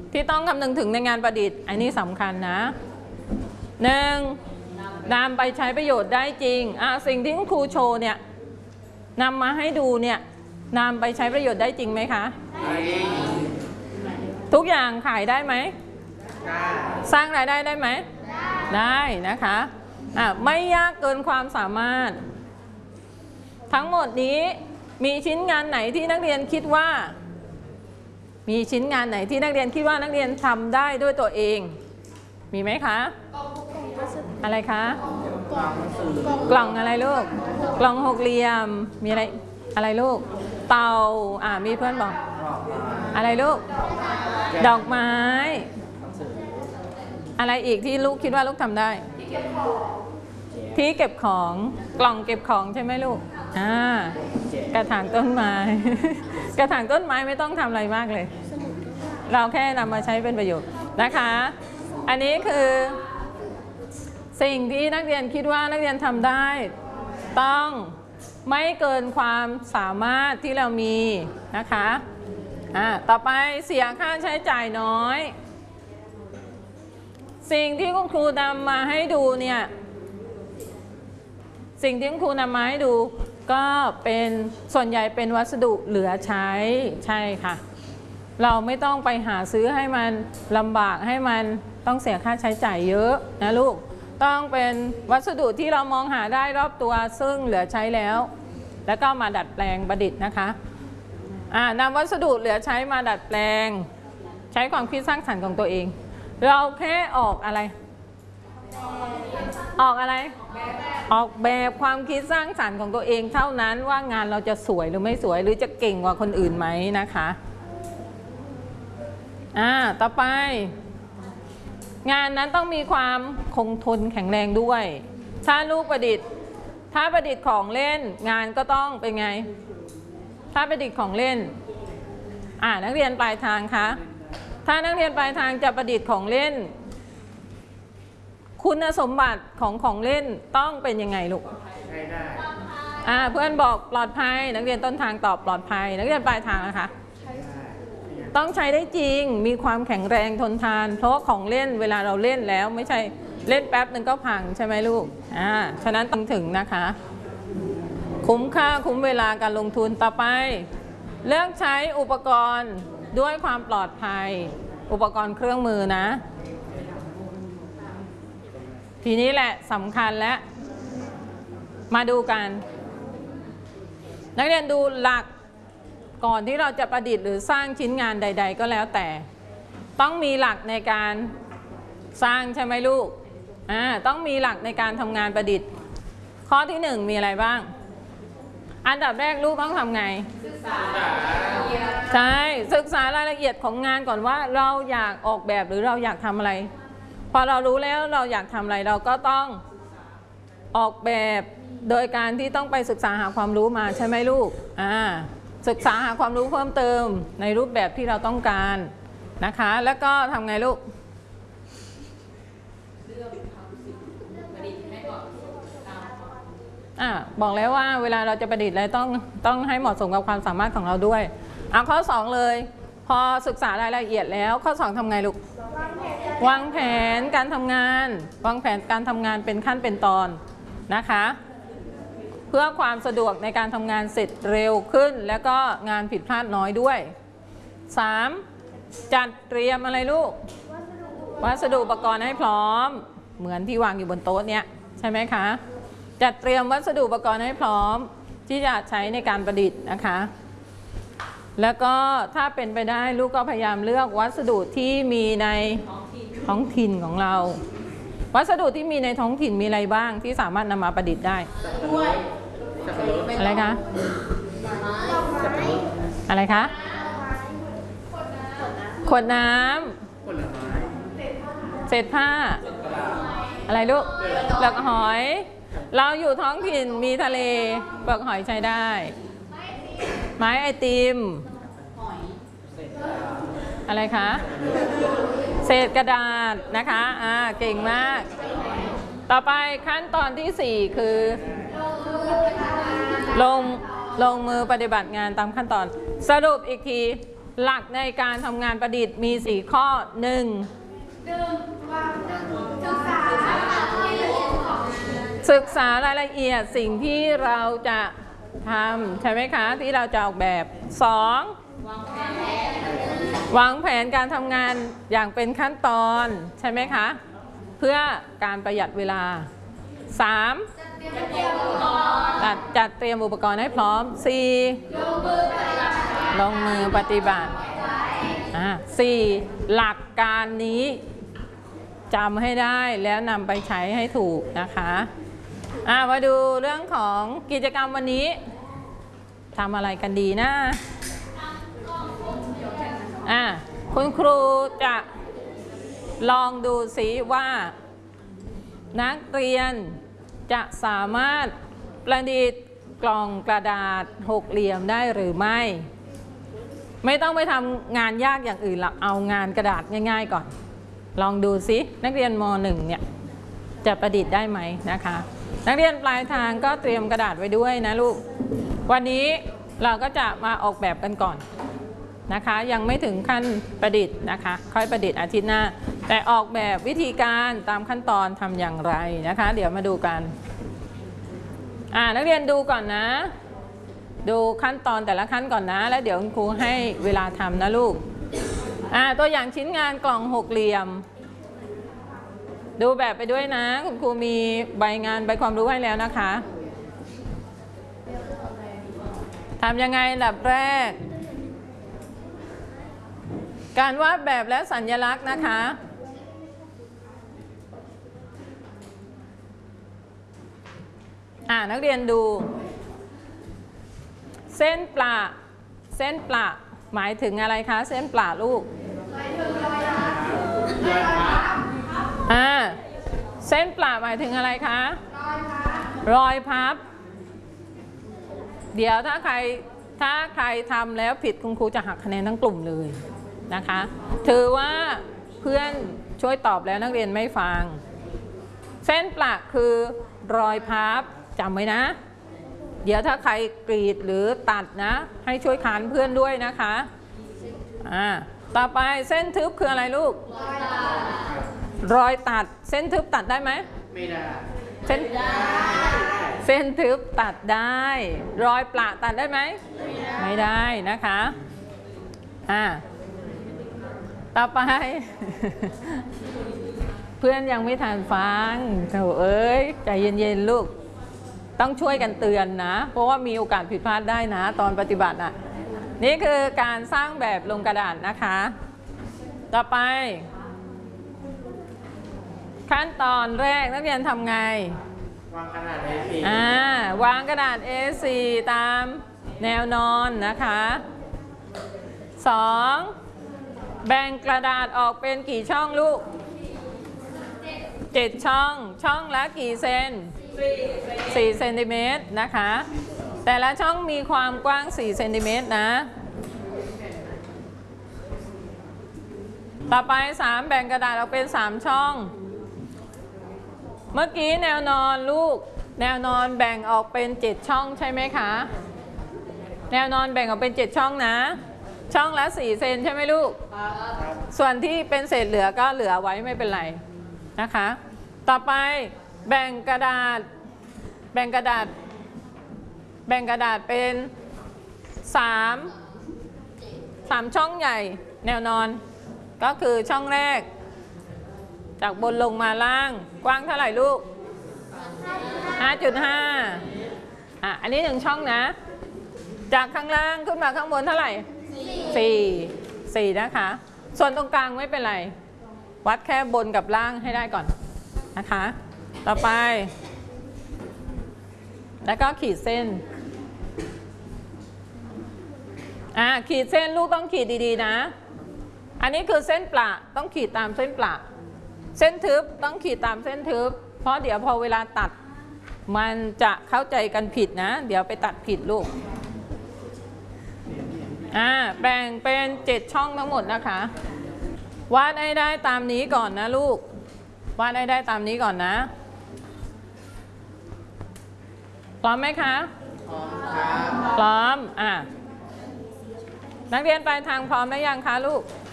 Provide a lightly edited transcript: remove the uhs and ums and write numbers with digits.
ที่ต้องคำนึงถึงในงานประดิษฐ์อันนี้สำคัญนะ1นำไปใช้ประโยชน์ได้จริงสิ่งที่ครูโชว์เนี่ยนำมาให้ดูเนี่ยนำไปใช้ประโยชน์ได้จริงไหมคะทุกอย่างขายได้ไหมสร้างรายได้ได้ไหมได้นะคะไม่ยากเกินความสามารถทั้งหมดนี้มีชิ้นงานไหนที่นักเรียนคิดว่ามีชิ้นงานไหนที่นักเรียนคิดว่านักเรียนทำได้ด้วยตัวเองมีไหมคะอะไรคะกล่องอะไรลูกกล่องหกเหลี่ยมมีอะไรลูกเตามีเพื่อนบอกอะไรลูกดอกไม้อะไรอีกที่ลูกคิดว่าลูกทำได้ที่เก็บของกล่องเก็บของใช่ไหมลูกกระถางต้นไม้ กระถางต้นไม้ไม่ต้องทำอะไรมากเลยเราแค่นำมาใช้เป็นประโยชน์นะคะอันนี้คือสิ่งที่นักเรียนคิดว่านักเรียนทำได้ต้องไม่เกินความสามารถที่เรามีนะคะต่อไปเสียค่าใช้จ่ายน้อยสิ่งที่คุณครูนำมาให้ดูเนี่ยสิ่งที่คุณครูนำมาให้ดูก็เป็นส่วนใหญ่เป็นวัสดุเหลือใช้ใช่ค่ะเราไม่ต้องไปหาซื้อให้มันลำบากให้มันต้องเสียค่าใช้จ่ายเยอะนะลูกต้องเป็นวัสดุที่เรามองหาได้รอบตัวซึ่งเหลือใช้แล้วก็มาดัดแปลงประดิษฐ์นะคะนำวัสดุเหลือใช้มาดัดแปลงใช้ความคิดสร้างสรรค์ของตัวเองเราแค่ออกอะไรออกแบบความคิดสร้างสรรค์ของตัวเองเท่านั้นว่างานเราจะสวยหรือไม่สวยหรือจะเก่งกว่าคนอื่นไหมนะคะต่อไปงานนั้นต้องมีความคงทนแข็งแรงด้วยถ้าลูกประดิษฐ์ถ้าประดิษฐ์ของเล่นงานก็ต้องเป็นไงถ้าประดิษฐ์ของเล่นนักเรียนปลายทางคะถ้านักเรียนปลายทางจะประดิษฐ์ของเล่นคุณสมบัติของเล่นต้องเป็นยังไงลูกใช้ได้เพื่อนบอกปลอดภัยนักเรียนต้นทางตอบปลอดภัยนักเรียนปลายทางนะคะต้องใช้ได้จริงมีความแข็งแรงทนทานเพราะของเล่นเวลาเราเล่นแล้วไม่ใช่เล่นแป๊บหนึ่งก็พังใช่ไหมลูกฉะนั้นต้องถึงนะคะคุ้มค่าคุ้มเวลาการลงทุนต่อไปเลือกใช้อุปกรณ์ด้วยความปลอดภัยอุปกรณ์เครื่องมือนะทีนี้แหละสำคัญและมาดูกันนักเรียนดูหลักก่อนที่เราจะประดิษฐ์หรือสร้างชิ้นงานใดๆก็แล้วแต่ต้องมีหลักในการสร้างใช่ไหมลูกต้องมีหลักในการทำงานประดิษฐ์ข้อที่1มีอะไรบ้างอันดับแรกลูกต้องทำไงใช่ศึกษารายละเอียดของงานก่อนว่าเราอยากออกแบบหรือเราอยากทำอะไรพอเรารู้แล้วเราอยากทำอะไรเราก็ต้องออกแบบโดยการที่ต้องไปศึกษาหาความรู้มาใช่ไหมลูกศึกษาหาความรู้เพิ่มเติมในรูปแบบที่เราต้องการนะคะแล้วก็ทำไงลูกบอกแล้วว่าเวลาเราจะประดิษฐ์อะไรต้องให้เหมาะสมกับความสามารถของเราด้วยข้อ2เลยพอศึกษารายละเอียดแล้วข้อ2ทำไงลูกวางแผนการทำงานวางแผนการทำงานเป็นขั้นเป็นตอนนะคะเพื่อความสะดวกในการทำงานเสร็จเร็วขึ้นแล้วก็งานผิดพลาดน้อยด้วย3จัดเตรียมอะไรลูกวัสดุอุปกรณ์ให้พร้อมเหมือนที่วางอยู่บนโต๊ะเนี้ยใช่ไหมคะจัดเตรียมวัสดุอุปกรณ์ให้พร้อมที่จะใช้ในการประดิษฐ์นะคะแล้วก็ถ้าเป็นไปได้ลูกก็พยายามเลือกวัสดุที่มีในท้องถิ่นของเราวัสดุที่มีในท้องถิ่นมีอะไรบ้างที่สามารถนำมาประดิษฐ์ได้อะไรคะอะไรคะขวดน้ำเศษผ้าอะไรลูกเปลือกหอยเราอยู่ท้องถิ่นมีทะเลเปลือกหอยใช้ได้ไม้ไอติมอะไรคะเศษกระดาษนะคะเก่งมากต่อไปขั้นตอนที่4คือลงมือปฏิบัติงานตามขั้นตอนสรุปอีกทีหลักในการทำงานประดิษฐ์มี4ข้อ1ศึกษารายละเอียดสิ่งที่เราจะทำใช่ไหมคะที่เราจะออกแบบ2วางแผนการทำงานอย่างเป็นขั้นตอนใช่ไหมคะเพื่อการประหยัดเวลา3จัดเตรียมอุปกรณ์ให้พร้อม4ลงมือปฏิบัติ4หลักการนี้จำให้ได้แล้วนำไปใช้ให้ถูกนะคะมาดูเรื่องของกิจกรรมวันนี้ทำอะไรกันดีนะคุณครูจะลองดูสิว่านักเรียนจะสามารถประดิษฐ์กล่องกระดาษหกเหลี่ยมได้หรือไม่ต้องไปทำงานยากอย่างอื่นหรอกเอางานกระดาษง่ายๆก่อนลองดูสินักเรียนม.1 เนี่ยจะประดิษฐ์ได้ไหมนะคะนักเรียนปลายทางก็เตรียมกระดาษไว้ด้วยนะลูกวันนี้เราก็จะมาออกแบบกันก่อนนะคะยังไม่ถึงขั้นประดิษฐ์นะคะค่อยประดิษฐ์อาทิตย์หน้าแต่ออกแบบวิธีการตามขั้นตอนทำอย่างไรนะคะเดี๋ยวมาดูกันนักเรียนดูก่อนนะดูขั้นตอนแต่ละขั้นก่อนนะแล้วเดี๋ยวคุณครูให้เวลาทำนะลูกตัวอย่างชิ้นงานกล่องหกเหลี่ยมดูแบบไปด้วยนะคุณครูมีใบงานใบความรู้ให้แล้วนะคะทำยังไงอันดับแรกการวาดแบบและสัญลักษณ์นะคะนักเรียนดูเส้นประหมายถึงอะไรคะเส้นประลูกเส้นประหมายถึงอะไรคะรอยพับเดี๋ยวถ้าใครทำแล้วผิดคุณครูจะหักคะแนนทั้งกลุ่มเลยนะคะถือว่าเพื่อนช่วยตอบแล้วนักเรียนไม่ฟังเส้นประคือรอยพับจำไว้นะเดี๋ยวถ้าใครกรีดหรือตัดนะให้ช่วยขานเพื่อนด้วยนะคะต่อไปเส้นทึบคืออะไรลูกรอยตัดเส้นทึบตัดได้ไหมไม่ได้เส้นทึบตัดได้รอยประตัดได้ไหมไม่ได้นะคะต่อไป เพื่อนยังไม่ทันฟังโถเอ้ยใจเย็นๆลูกต้องช่วยกันเตือนนะเพราะว่ามีโอกาสผิดพลาดได้นะตอนปฏิบัตินี่คือการสร้างแบบลงกระดาษนะคะต่อไปขั้นตอนแรกนักเรียนทำไงวางกระดาษ A4 วางกระดาษ A4 ตามแนวนอนนะคะ2แบ่งกระดาษออกเป็นกี่ช่องลูก7ช่องละกี่เซน4 เซนติเมตรนะคะแต่ละช่องมีความกว้าง4 เซนติเมตรนะต่อไป3แบ่งกระดาษออกเป็น3ช่องเมื่อกี้แนวนอนลูกแนวนอนแบ่งออกเป็น7ช่องใช่ไหมคะแนวนอนแบ่งออกเป็น7ช่องนะช่องละ4 เซนใช่ไหมลูกส่วนที่เป็นเศษเหลือก็เหลือไว้ไม่เป็นไรนะคะต่อไปแบ่งกระดาษเป็น3ช่องใหญ่แนวนอนก็คือช่องแรกจากบนลงมาล่างกว้างเท่าไหร่ลูก 5.5 อันนี้1ช่องนะจากข้างล่างขึ้นมาข้างบนเท่าไหร่4นะคะส่วนตรงกลางไม่เป็นไรวัดแค่บนกับล่างให้ได้ก่อนนะคะต่อไปแล้วก็ขีดเส้นขีดเส้นลูกต้องขีดดีๆนะอันนี้คือเส้นประต้องขีดตามเส้นประเส้นทึบต้องขีดตามเส้นทึบเพราะเดี๋ยวพอเวลาตัดมันจะเข้าใจกันผิดนะเดี๋ยวไปตัดผิดลูกแบ่งเป็น7ช่องทั้งหมดนะคะวาดให้ได้ตามนี้ก่อนนะลูกวาดให้ได้ตามนี้ก่อนนะพร้อมไหมคะพร้อมครับพร้อมนักเรียนปลายทางพร้อมหรือยังคะลูก